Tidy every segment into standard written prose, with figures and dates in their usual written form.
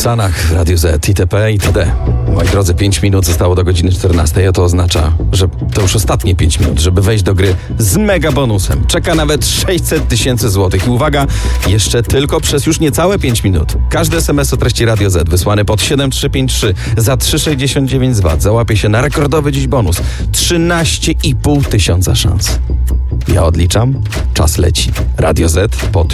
Sanach w Radiu Z, itp. itd. Moi drodzy, 5 minut zostało do godziny 14, a to oznacza, że to już ostatnie 5 minut, żeby wejść do gry z mega bonusem. Czeka nawet 600 000 złotych. I uwaga, jeszcze tylko przez już niecałe 5 minut. Każdy SMS o treści Radio Z wysłany pod 7353 za 3,69 zwad załapie się na rekordowy dziś bonus 13 500 szans. Ja odliczam, czas leci. Radio Z pod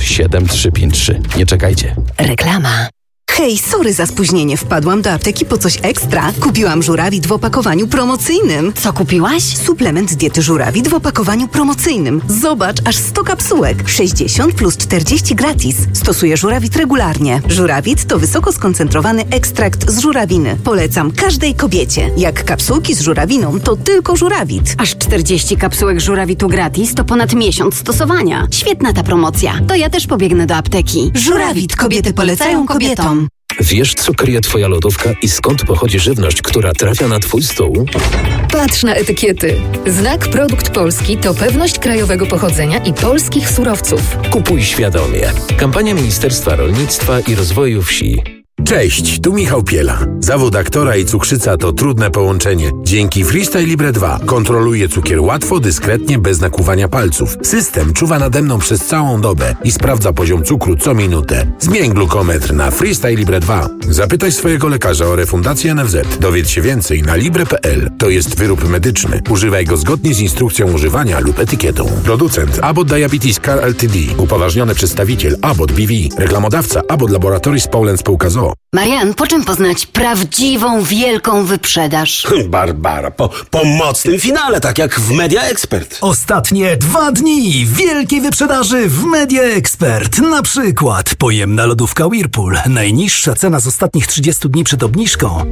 7353. Nie czekajcie. Reklama. Hej, sorry za spóźnienie. Wpadłam do apteki po coś ekstra. Kupiłam żurawit w opakowaniu promocyjnym. Co kupiłaś? Suplement z diety żurawit w opakowaniu promocyjnym. Zobacz, aż 100 kapsułek. 60 plus 40 gratis. Stosuję żurawit regularnie. Żurawit to wysoko skoncentrowany ekstrakt z żurawiny. Polecam każdej kobiecie. Jak kapsułki z żurawiną, to tylko żurawit. Aż 40 kapsułek żurawitu gratis to ponad miesiąc stosowania. Świetna ta promocja. To ja też pobiegnę do apteki. Żurawit. Kobiety polecają kobietom. Wiesz, co kryje twoja lodówka i skąd pochodzi żywność, która trafia na twój stół? Patrz na etykiety. Znak Produkt Polski to pewność krajowego pochodzenia i polskich surowców. Kupuj świadomie. Kampania Ministerstwa Rolnictwa i Rozwoju Wsi. Cześć, tu Michał Piela. Zawód aktora i cukrzyca to trudne połączenie. Dzięki Freestyle Libre 2 kontroluję cukier łatwo, dyskretnie, bez nakłuwania palców. System czuwa nade mną przez całą dobę i sprawdza poziom cukru co minutę. Zmień glukometr na Freestyle Libre 2. Zapytaj swojego lekarza o refundację NFZ. Dowiedz się więcej na libre.pl. To jest wyrób medyczny. Używaj go zgodnie z instrukcją używania lub etykietą. Producent Abbott Diabetes Care Ltd. Upoważniony przedstawiciel Abbott BV. Reklamodawca Abbott Laboratories Poland Spółka z.o.o. Marian, po czym poznać prawdziwą, wielką wyprzedaż? Barbara, po mocnym finale, tak jak w Media Expert. Ostatnie 2 dni wielkiej wyprzedaży w Media Expert. Na przykład pojemna lodówka Whirlpool. Najniższa cena z ostatnich 30 dni przed obniżką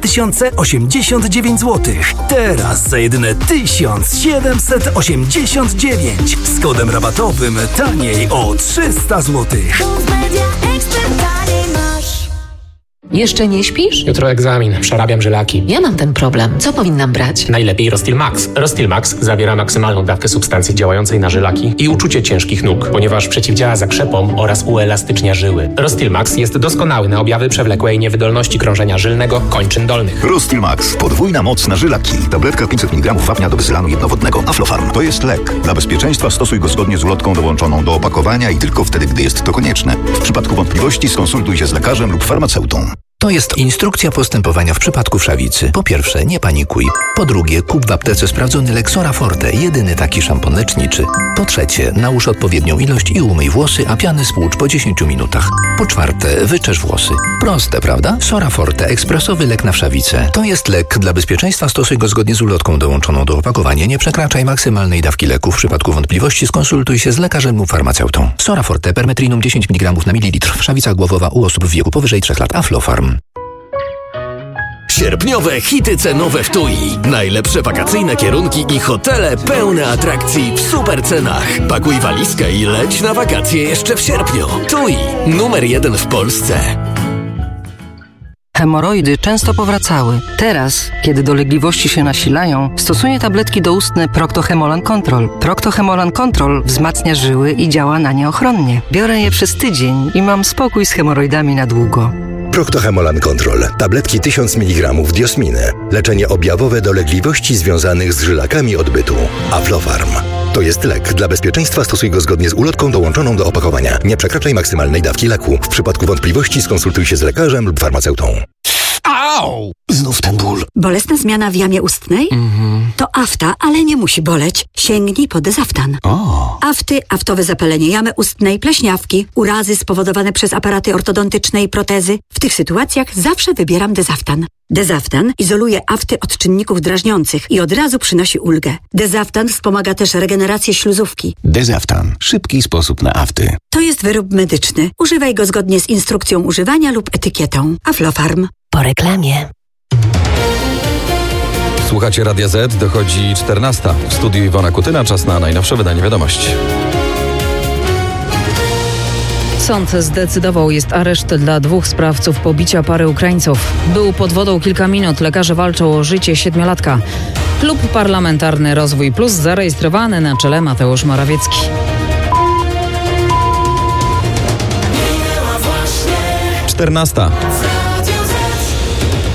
2089 zł. Teraz za jedyne 1789. Z kodem rabatowym taniej o 300 zł. Jeszcze nie śpisz? Jutro egzamin, przerabiam żylaki. Ja mam ten problem. Co powinnam brać? Najlepiej Rostil Max. Rostil Max zawiera maksymalną dawkę substancji działającej na żylaki i uczucie ciężkich nóg, ponieważ przeciwdziała zakrzepom oraz uelastycznia żyły. Rostil Max jest doskonały na objawy przewlekłej niewydolności krążenia żylnego kończyn dolnych. Rostil Max. Podwójna moc na żylaki. Tabletka 500 mg wapnia do wyzylanu jednowodnego. Aflofarm. To jest lek. Dla bezpieczeństwa stosuj go zgodnie z ulotką dołączoną do opakowania i tylko wtedy, gdy jest to konieczne. W przypadku wątpliwości skonsultuj się z lekarzem lub farmaceutą. To jest instrukcja postępowania w przypadku wszawicy. Po pierwsze, nie panikuj. Po drugie, kup w aptece sprawdzony lek Sora Forte, jedyny taki szampon leczniczy. Po trzecie, nałóż odpowiednią ilość i umyj włosy, a piany spłucz po 10 minutach. Po czwarte, wyczesz włosy. Proste, prawda? Sora Forte, ekspresowy lek na wszawicę. To jest lek. Dla bezpieczeństwa stosuj go zgodnie z ulotką dołączoną do opakowania. Nie przekraczaj maksymalnej dawki leku. W przypadku wątpliwości skonsultuj się z lekarzem lub farmaceutą. Sora Forte, permetrinum 10 mg na mililitr. Wszawica głowowa u osób w wieku powyżej 3 lat. Aflofarm. Sierpniowe hity cenowe w TUI. Najlepsze wakacyjne kierunki i hotele pełne atrakcji w super cenach. Pakuj walizkę i leć na wakacje jeszcze w sierpniu. TUI. Numer 1 w Polsce. Hemoroidy często powracały. Teraz, kiedy dolegliwości się nasilają, stosuję tabletki doustne Procto-Hemolan Control. Procto-Hemolan Control wzmacnia żyły i działa na nie ochronnie. Biorę je przez tydzień i mam spokój z hemoroidami na długo. Procto-Hemolan Control. Tabletki 1000 mg diosminy. Leczenie objawowe dolegliwości związanych z żylakami odbytu. Aflofarm. To jest lek. Dla bezpieczeństwa stosuj go zgodnie z ulotką dołączoną do opakowania. Nie przekraczaj maksymalnej dawki leku. W przypadku wątpliwości skonsultuj się z lekarzem lub farmaceutą. Au! Znów ten ból. Bolesna zmiana w jamie ustnej? To afta, ale nie musi boleć. Sięgnij po Dezaftan. Afty, aftowe zapalenie jamy ustnej, pleśniawki, urazy spowodowane przez aparaty ortodontyczne i protezy. W tych sytuacjach zawsze wybieram Dezaftan. Dezaftan izoluje afty od czynników drażniących i od razu przynosi ulgę. Dezaftan wspomaga też regenerację śluzówki. Dezaftan. Szybki sposób na afty. To jest wyrób medyczny. Używaj go zgodnie z instrukcją używania lub etykietą. Aflofarm. Po reklamie. Słuchacie Radia Z, dochodzi 14. W studiu Iwona Kutyna, czas na najnowsze wydanie wiadomości. Sąd zdecydował, jest areszt dla 2 sprawców pobicia pary Ukraińców. Był pod wodą kilka minut, lekarze walczą o życie 7-latka. Klub Parlamentarny Rozwój Plus zarejestrowany, na czele Mateusz Morawiecki. Minęła właśnie 14.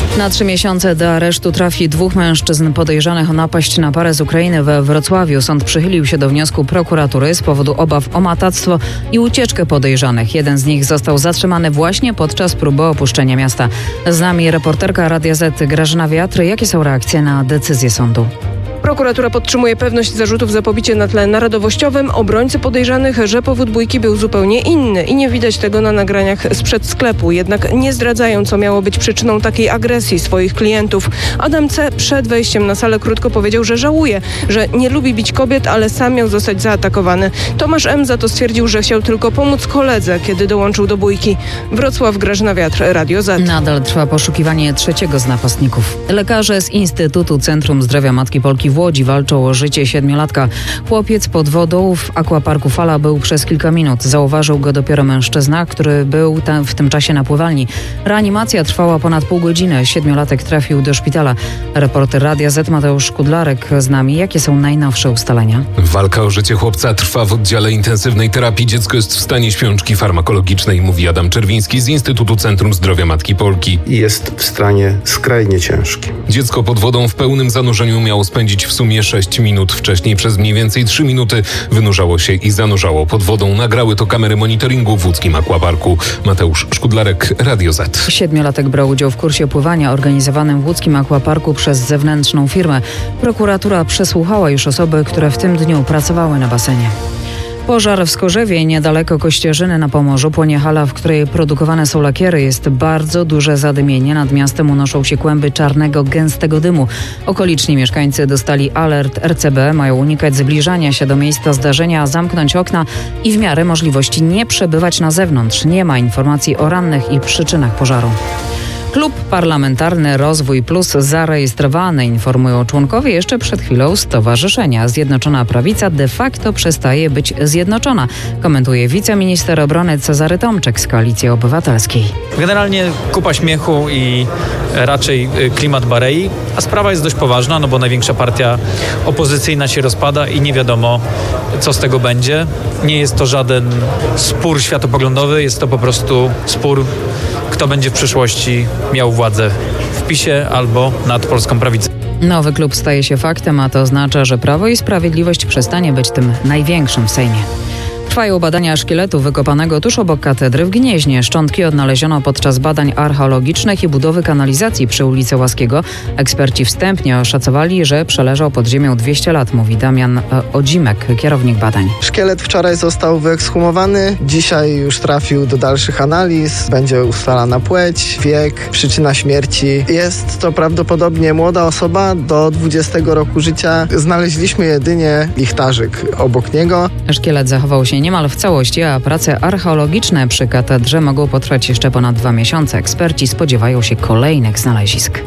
Na 3 miesiące do aresztu trafi 2 mężczyzn podejrzanych o napaść na parę z Ukrainy we Wrocławiu. Sąd przychylił się do wniosku prokuratury z powodu obaw o matactwo i ucieczkę podejrzanych. Jeden z nich został zatrzymany właśnie podczas próby opuszczenia miasta. Z nami reporterka Radia Z Grażyna Wiatr. Jakie są reakcje na decyzję sądu? Prokuratura podtrzymuje pewność zarzutów za pobicie na tle narodowościowym. Obrońcy podejrzanych, że powód bójki był zupełnie inny i nie widać tego na nagraniach sprzed sklepu. Jednak nie zdradzają, co miało być przyczyną takiej agresji swoich klientów. Adam C. przed wejściem na salę krótko powiedział, że żałuje, że nie lubi bić kobiet, ale sam miał zostać zaatakowany. Tomasz M. za to stwierdził, że chciał tylko pomóc koledze, kiedy dołączył do bójki. Wrocław, Grażyna Wiatr, Radio Z. Nadal trwa poszukiwanie trzeciego z napastników. Lekarze z Instytutu Centrum Zdrowia Matki Polki w Łodzi walczą o życie 7-latka. Chłopiec pod wodą w aquaparku Fala był przez kilka minut. Zauważył go dopiero mężczyzna, który był tam w tym czasie na pływalni. Reanimacja trwała ponad pół godziny. 7-latek trafił do szpitala. Reporter Radia Z Mateusz Kudlarek z nami. Jakie są najnowsze ustalenia? Walka o życie chłopca trwa w oddziale intensywnej terapii. Dziecko jest w stanie śpiączki farmakologicznej, mówi Adam Czerwiński z Instytutu Centrum Zdrowia Matki Polki. Jest w stanie skrajnie ciężkim. Dziecko pod wodą w pełnym zanurzeniu miało spędzić w sumie 6 minut. Wcześniej przez mniej więcej 3 minuty wynurzało się i zanurzało pod wodą. Nagrały to kamery monitoringu w łódzkim aquaparku. Mateusz Szkudlarek, Radio Z. 7-latek brał udział w kursie pływania organizowanym w łódzkim aquaparku przez zewnętrzną firmę. Prokuratura przesłuchała już osoby, które w tym dniu pracowały na basenie. Pożar w Skorzewie, niedaleko Kościerzyny na Pomorzu. Płonie hala, w której produkowane są lakiery. Jest bardzo duże zadymienie. Nad miastem unoszą się kłęby czarnego, gęstego dymu. Okoliczni mieszkańcy dostali alert RCB. Mają unikać zbliżania się do miejsca zdarzenia, zamknąć okna i w miarę możliwości nie przebywać na zewnątrz. Nie ma informacji o rannych i przyczynach pożaru. Klub Parlamentarny Rozwój Plus zarejestrowany, informują członkowie jeszcze przed chwilą stowarzyszenia. Zjednoczona Prawica de facto przestaje być zjednoczona, komentuje wiceminister obrony Cezary Tomczyk z Koalicji Obywatelskiej. Generalnie kupa śmiechu i raczej klimat Barei, a sprawa jest dość poważna, no bo największa partia opozycyjna się rozpada i nie wiadomo, co z tego będzie. Nie jest to żaden spór światopoglądowy, jest to po prostu spór, kto będzie w przyszłości miał władzę w PiS-ie albo nad polską prawicą. Nowy klub staje się faktem, a to oznacza, że Prawo i Sprawiedliwość przestanie być tym największym w Sejmie. Trwają badania szkieletu wykopanego tuż obok katedry w Gnieźnie. Szczątki odnaleziono podczas badań archeologicznych i budowy kanalizacji przy ulicy Łaskiego. Eksperci wstępnie oszacowali, że przeleżał pod ziemią 200 lat, mówi Damian Odzimek, kierownik badań. Szkielet wczoraj został wyekshumowany, dzisiaj już trafił do dalszych analiz. Będzie ustalana płeć, wiek, przyczyna śmierci. Jest to prawdopodobnie młoda osoba do 20 roku życia. Znaleźliśmy jedynie lichtarzyk obok niego. Szkielet zachował się niemal w całości, a prace archeologiczne przy katedrze mogą potrwać jeszcze ponad 2 miesiące. Eksperci spodziewają się kolejnych znalezisk.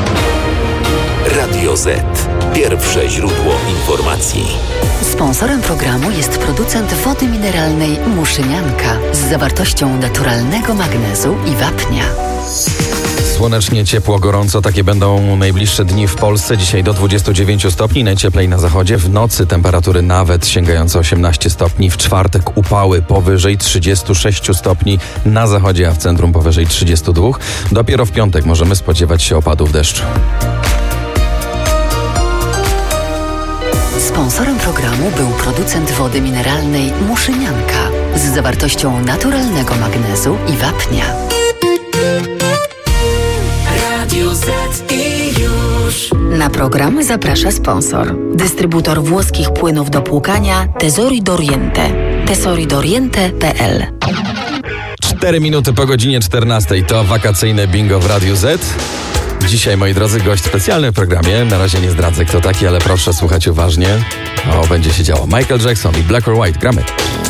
Radio Z. Pierwsze źródło informacji. Sponsorem programu jest producent wody mineralnej Muszynianka z zawartością naturalnego magnezu i wapnia. Słonecznie, ciepło, gorąco. Takie będą najbliższe dni w Polsce. Dzisiaj do 29 stopni, najcieplej na zachodzie. W nocy temperatury nawet sięgające 18 stopni. W czwartek upały powyżej 36 stopni na zachodzie, a w centrum powyżej 32. Dopiero w piątek możemy spodziewać się opadów deszczu. Sponsorem programu był producent wody mineralnej Muszynianka z zawartością naturalnego magnezu i wapnia. Na program zaprasza sponsor. Dystrybutor włoskich płynów do płukania Tesori d'Oriente. tesoridoriente.pl. 4 minuty po godzinie 14. To wakacyjne bingo w Radiu Z. Dzisiaj, moi drodzy, gość specjalny w programie. Na razie nie zdradzę, kto taki, ale proszę słuchać uważnie. O, będzie się działo. Michael Jackson i Black or White. Gramy.